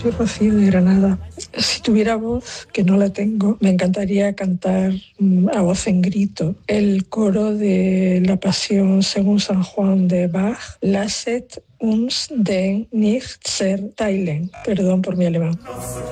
soy Rocío de Granada. Si tuviera voz, que no la tengo, me encantaría cantar a voz en grito el coro de la Pasión según San Juan de Bach, Lasset uns den nicht zerteilen. Perdón por mi alemán.